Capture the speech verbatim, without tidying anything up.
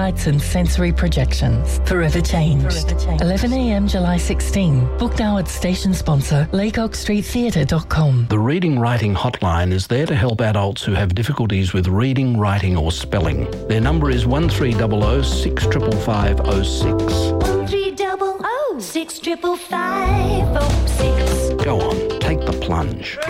lights and sensory projections. Forever changed. eleven a m July sixteenth. Book now at station sponsor laycock street theatre dot com. The Reading Writing Hotline is there to help adults who have difficulties with reading, writing or spelling. Their number is one three zero zero six five five five zero six. one three zero zero six five five five zero six. Go on, take the plunge.